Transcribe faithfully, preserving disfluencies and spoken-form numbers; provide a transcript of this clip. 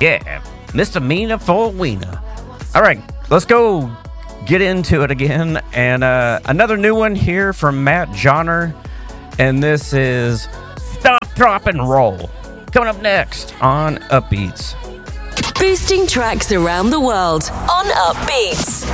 Yeah, misdemeanor for Weena. All right, let's go get into it again. And uh, another new one here from Matt Johnner. And this is Stop, Drop, and Roll. Coming up next on Upbeats. Boosting tracks around the world on Upbeats.